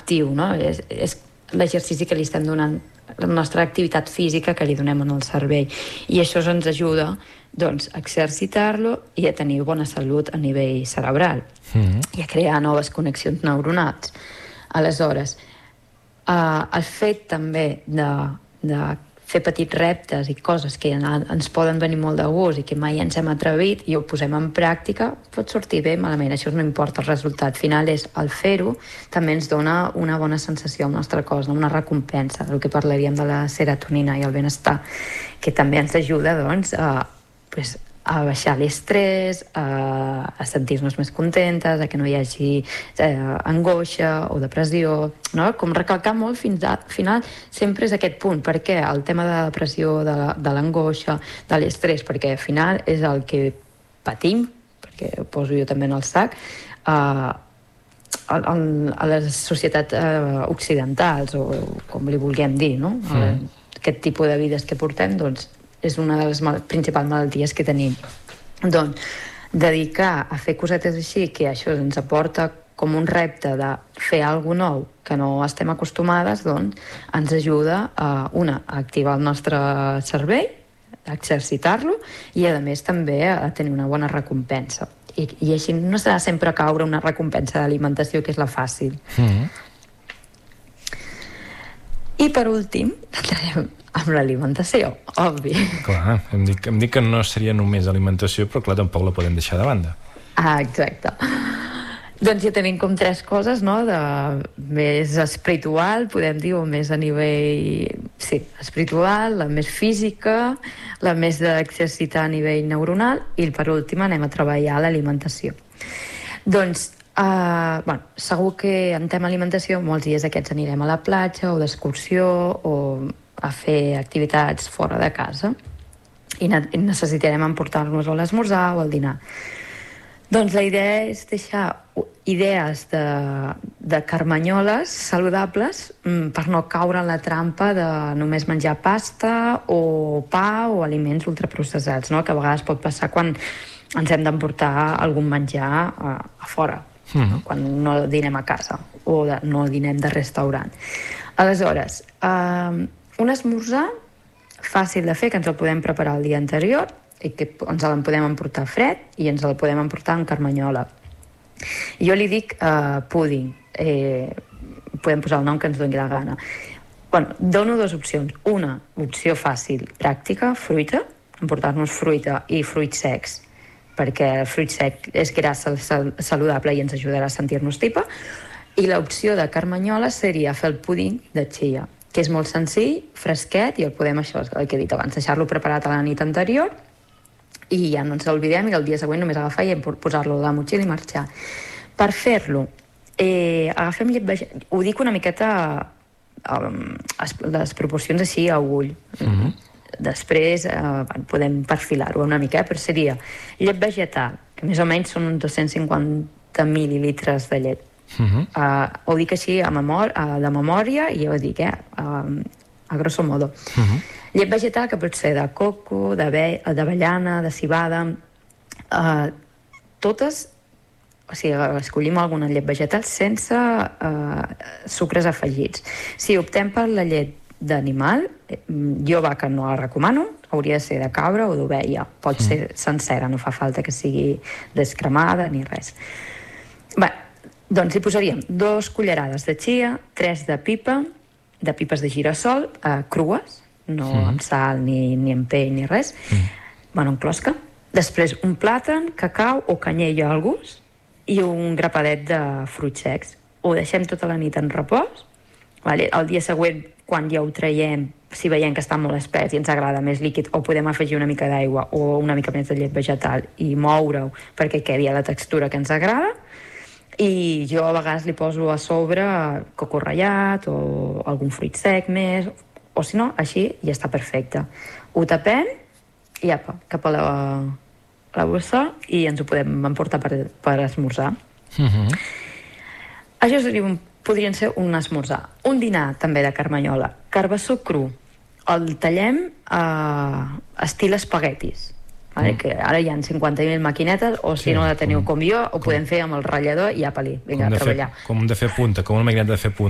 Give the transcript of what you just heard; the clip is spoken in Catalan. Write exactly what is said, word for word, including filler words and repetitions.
actiu, no? És, és l'exercici que li estem donant, la nostra activitat física que li donem en el cervell. I això ens ajuda, doncs, a exercitar-lo i a tenir bona salut a nivell cerebral mm. i a crear noves connexions neuronals. Aleshores, eh, el fet també de, de fer petits reptes i coses que ens poden venir molt de gust i que mai ens hem atrevit i ho posem en pràctica, pot sortir bé, malament, això no importa el resultat final, és el fer-ho també ens dona una bona sensació al nostre cos, una recompensa, el que parlaríem de la serotonina i el benestar, que també ens ajuda, doncs, a, pues, a baixar l'estrès, a, a sentir-nos més contentes, a que no hi hagi eh, angoixa o depressió, no? Com recalcar molt fins al final sempre és aquest punt. Per què? El tema de la depressió, de, la, de l'angoixa, de l'estrès, perquè al final és el que patim, perquè ho poso jo també en el sac, eh, a, a les societats eh, occidentals, o com li vulguem dir, no? Mm. Aquest tipus de vides que portem, doncs, és una de les mal- principals malalties que tenim. Doncs, dedicar a fer cosetes així, que això ens aporta com un repte de fer alguna nou que no estem acostumades, doncs, ens ajuda a, una, a activar el nostre cervell, a exercitar-lo, i a més també a tenir una bona recompensa. I, i així no serà sempre caure una recompensa d'alimentació, que és la fàcil. Mm-hmm. I per últim, entrarem amb l'alimentació, obvi. Clar, em dic, em dic que no seria només alimentació, però clar, tampoc la podem deixar de banda. Ah, exacte. Doncs ja tenim com tres coses, no?, de més espiritual, podem dir, o més a nivell, sí, espiritual, la més física, la més d'exercitar a nivell neuronal, i per últim anem a treballar l'alimentació. Doncs, Uh, bueno, segur que en tema alimentació molts dies aquests anirem a la platja o d'excursió o a fer activitats fora de casa i ne- necessitarem emportar-nos a l'esmorzar o al dinar. Doncs la idea és deixar idees de, de carmanyoles saludables mm, per no caure en la trampa de només menjar pasta o pa o aliments ultraprocessats, no? Que a vegades pot passar quan ens hem d'emportar algun menjar a, a fora. Mm-hmm. Quan no dinem a casa o de, no dinem de restaurant. Aleshores, eh, un esmorzar fàcil de fer, que ens el podem preparar el dia anterior i que ens el podem emportar fred i ens el podem emportar en carmanyola. Jo li dic eh, púding, eh, podem posar el nom que ens doni la gana. Bueno, dono dues opcions. Una opció fàcil, pràctica, fruita, emportar-nos fruita i fruits secs, perquè el fruit sec és grassa saludable i ens ajudarà a sentir-nos tipa, i l'opció de carmanyola seria fer el púding de chia, que és molt senzill, fresquet, i el podem, això, el que he dit abans, deixar-lo preparat a la nit anterior i ja no ens olvidem, i el dia següent només agafar i posar-lo a la motxilla i marxar. Per fer-lo, eh, agafem llet vegetal, ho dic una miqueta um, les proporcions així a ull. Mm-hmm. Després eh, podem perfilar-ho una mica, però seria llet vegetal, que més o menys són uns dos-cents cinquanta mil·lilitres de llet. Uh-huh. Uh, ho dic així a memòria, uh, de memòria, i ho dic, eh, uh, a grosso modo. Uh-huh. Llet vegetal que pot ser de coco, d'avellana, de civada, uh, totes, o sigui, escollim alguna llet vegetal sense uh, sucres afegits. Si optem per la llet d'animal, jo vaca no la recomano, hauria de ser de cabra o d'ovella, pot mm. ser sencera, no fa falta que sigui descremada ni res. Bé, doncs hi posaríem dos cullerades de chia, tres de pipa, de pipes de girassol, eh, crues, no mm. amb sal ni, ni amb pell ni res, mm. bueno, en closca. Després un plàtan, cacau o canyella al gust i un grapadet de fruits secs. Ho deixem tota la nit en repòs, vale? El dia següent, quan ja ho traiem, si veiem que està molt espès i ens agrada més líquid, o podem afegir una mica d'aigua o una mica més de llet vegetal i moure-ho perquè quedi a la textura que ens agrada. I jo a vegades li poso a sobre coco ratllat o algun fruit sec més, o si no, així ja està perfecte. Ho tapem i apa, cap a la, la bossa, i ens ho podem emportar per, per esmorzar. Mm-hmm. Això seria un podrien ser un esmorzar. Un dinar, també, de carmanyola. Carbassó cru. El tallem a estil espaguetis. Vale? Mm. Que ara hi ha cinquanta mil maquinetes, o si sí, no la teniu com, com jo, ho com, podem fer amb el ratllador i apa-li, vinga, a treballar. Fer, com de fer punta, com una maquineta de fer punta.